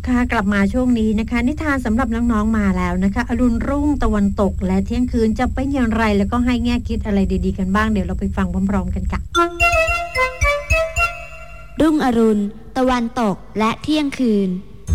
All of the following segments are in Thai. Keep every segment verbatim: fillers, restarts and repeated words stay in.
ค่ะกลับมาช่วงนี้นะคะนิทานสำหรับน้องๆมาแล้วนะคะอรุณรุ่งตะวันตกและเที่ยงคืนจะเป็นอย่างไรแล้วก็ให้แง่คิดอะไรดีๆกันบ้างเดี๋ยวเราไปฟังพร้อมๆกันค่ะรุ่งอรุณตะวันตกและเที่ยงคืน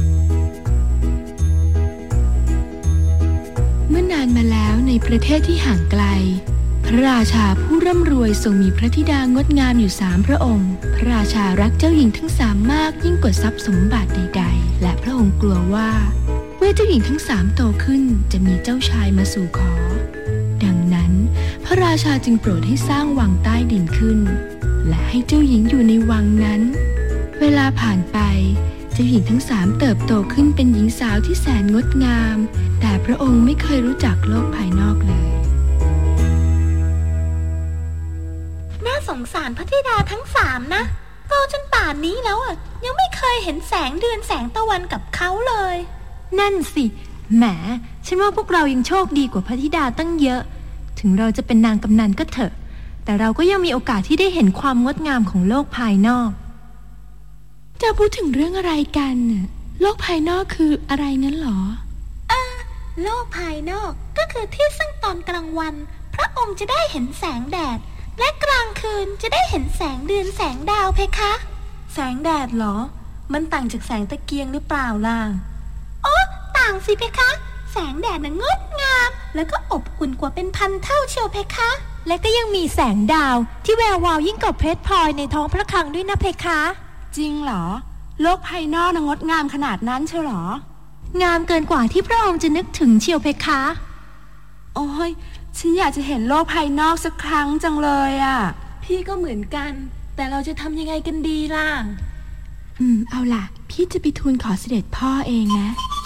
เมื่อนานมาแล้วในประเทศที่ห่างไกลพระราชาผู้ร่ำรวยทรงมีพระธิดางดงามอยู่สามพระองค์พระราชารักเจ้าหญิงทั้งสามมากยิ่งกว่าทรัพย์สมบัติใดๆและพระองค์กลัวว่าเมื่อเจ้าหญิงทั้งสามโตขึ้นจะมีเจ้าชายมาสู่ขอดังนั้นพระราชาจึงโปรดให้สร้างวังใต้ดินขึ้นและให้เจ้าหญิงอยู่ในวังนั้นเวลาผ่านไปเจ้าหญิงทั้งสามเติบโตขึ้นเป็นหญิงสาวที่แสนงดงามแต่พระองค์ไม่เคยรู้จักโลกภายนอกเลยน่าสงสารพระธิดาทั้งสามนะโตจนป่านนี้แล้วอ่ะยังไม่เคยเห็นแสงเดือนแสงตะวันกับเขาเลยนั่นสิแหมฉันว่าพวกเรายังโชคดีกว่าพระธิดาตั้งเยอะถึงเราจะเป็นนางกำนันก็เถอะแต่เราก็ยังมีโอกาสที่ได้เห็นความงดงามของโลกภายนอกจะพูดถึงเรื่องอะไรกันโลกภายนอกคืออะไรงั้นหรอเออโลกภายนอกก็คือที่ซึ่งตอนกลางวันพระองค์จะได้เห็นแสงแดดและกลางคืนจะได้เห็นแสงเดือนแสงดาวเพคะแสงแดดเหรอมันต่างจากแสงตะเกียงหรือเปล่าล่ะอ๋อต่างสิเพคะแสงแดดน่ะงดงามแล้วก็อบอุ่นกว่าเป็นพันเท่าเชียวเพคะและก็ยังมีแสงดาวที่แวววาวยิ่งกว่าเพชรพลอยในท้องพระคลังด้วยนะเพคะจริงเหรอโลกภายนอกน่ะงดงามขนาดนั้นเชียวเหรองามเกินกว่าที่พระองค์จะนึกถึงเชียวเพคะโอ้ยฉันอยากจะเห็นโลกภายนอกสักครั้งจังเลยอ่ะพี่ก็เหมือนกันแต่เราจะทำยังไงกันดีล่ะอืมเอาล่ะพี่จะไปทูลขอเสด็จพ่อเองนะ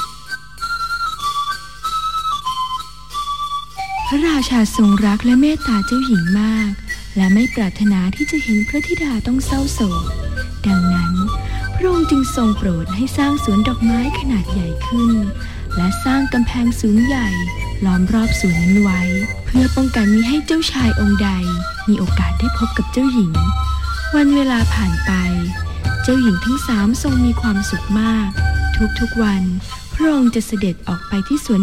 พระราชาทรงรักและเมตตาเจ้าหญิงมากและไม่ปรารถนาที่จะเห็นพระธิดาต้องเศร้าโศกดังนั้นพระองค์จึงทรงโปรดให้สร้างสวนดอกไม้ขนาดใหญ่ขึ้นและสร้างกำแพงสูงใหญ่ล้อมรอบสวนนั้นไว้เพื่อป้องกันมิให้เจ้าชายองค์ใดมีโอกาสได้พบกับเจ้าหญิงวันเวลาผ่านไปเจ้าหญิงทั้งสามทรงมีความสุขมากทุกๆวันพระองค์จะเสด็จออกไปที่สวน